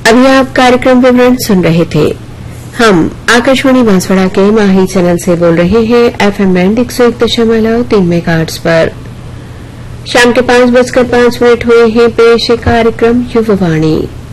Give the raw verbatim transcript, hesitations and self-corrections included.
अभी आप कार्यक्रम विवरण सुन रहे थे। हम आकाशवाणी बांसवाड़ा के माही चैनल से बोल रहे हैं एफएम बैंड एक सौ एक दशमलव तीन मेगाहर्ट्ज पर। शाम के पांच बजकर पांच मिनट हुए हैं। पेश है कार्यक्रम युववाणी।